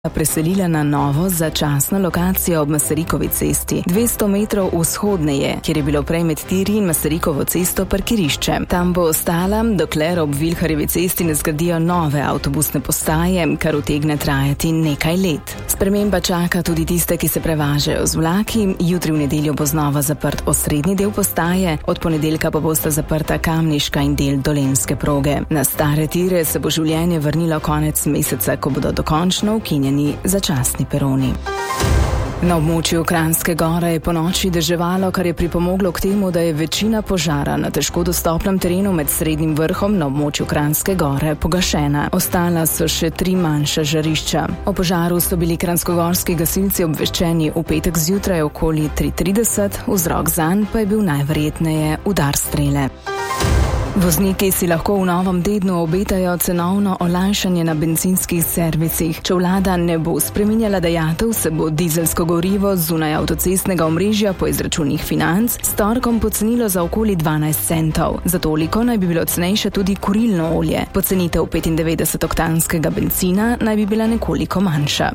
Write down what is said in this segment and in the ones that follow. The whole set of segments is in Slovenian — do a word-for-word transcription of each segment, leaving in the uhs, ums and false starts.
preselila na novo začasno lokacijo ob Masarykovi cesti, dvesto metrov vzhodneje, kjer je bilo prej med tiri in Masarikovo cesto parkirišče. Tam bo ostala, dokler ob Vilharjevi cesti ne zgradijo nove avtobusne postaje, kar utegne trajati nekaj let. Sprememba čaka tudi tiste, ki se prevažajo z vlaki. Jutri v nedeljo bo znova zaprt osrednji del postaje, od ponedeljka pa bosta zaprta Kamniška in del Dolenjske proge. Na stare tire se bo življenje vrnilo konec meseca, ko bodo dokončno ukinjeni začasni peroni. Na območju Kranjske Gore je ponoči deževalo, kar je pripomoglo k temu, da je večina požara na težko dostopnem terenu med Srednjim vrhom na območju Kranjske Gore pogašena. Ostala so še tri manjša žarišča. O požaru so bili kranjskogorski gasilci obveščeni v petek zjutraj okoli tri trideset, vzrok zanj pa je bil najverjetneje udar strele. Vozniki si lahko v novem tednu obetajo cenovno olajšanje na bencinskih servisih. Če vlada ne bo spreminjala dajatev, se bo dizelsko gorivo zunaj avtocestnega omrežja po izračunih Financ s torkom pocenilo za okoli dvanajst centov. Za toliko naj bi bilo cenejše tudi kurilno olje. Pocenitev petindevetdesetoktanskega bencina naj bi bila nekoliko manjša.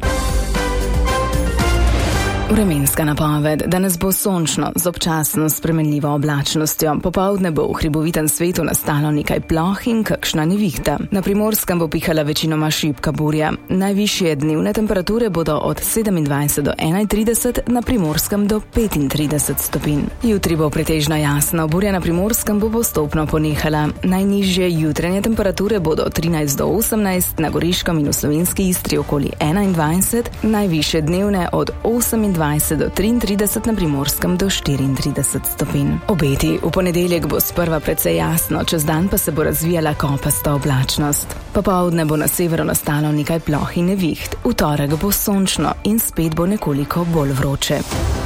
Vremenska napoved. Danes bo sončno z občasno spremenljivo oblačnostjo. Popoldne bo v hribovitem svetu nastalo nekaj ploh in kakšna nevihta. Na Primorskem bo pihala večinoma šibka burja. Najvišje dnevne temperature bodo od sedemindvajset do enaintrideset, na Primorskem do petintrideset stopinj. Jutri bo pretežno jasno, burja na Primorskem bo postopno ponehala. Najnižje jutranje temperature bodo od trinajst do osemnajst, na Goriškem in v Slovenski Istri okoli enaindvajset, najvišje dnevne od osemindvajset do triintrideset, na Primorskem do štiriintrideset stopinj. Obeti. V ponedeljek bo sprva precej jasno, čez dan pa se bo razvijala kopasta oblačnost. Popoldne bo na severu nastalo nekaj ploh in neviht. V torek bo sončno in spet bo nekoliko bolj vroče.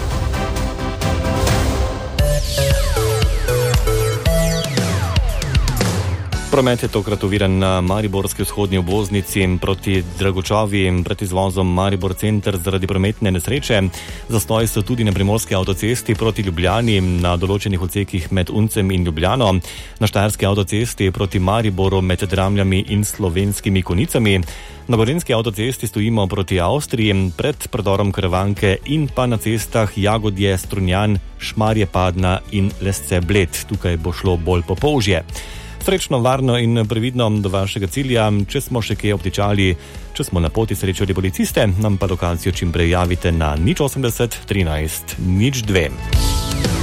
Promet je tokrat oviran na mariborski vzhodni obvoznici proti Dragočovi pred izvozom Maribor center zaradi prometne nesreče. Zastoji so tudi na primorski avtocesti proti Ljubljani na določenih odsekih med Uncem in Ljubljano, na štajerski avtocesti proti Mariboru med Dramljami in Slovenskimi Konicami. Na gorenjski avtocesti stojimo proti Avstriji pred predorom Karavanke in pa na cestah Jagodje, Strunjan, Šmarje Padna in Lesce Bled. Tukaj bo šlo bolj po polžje. Srečno, varno in previdno do vašega cilja. Če smo še kje obtičali, če smo na poti srečali policiste, nam pa lokacijo čim prej javite na nič osemdeset trinajst nič dve.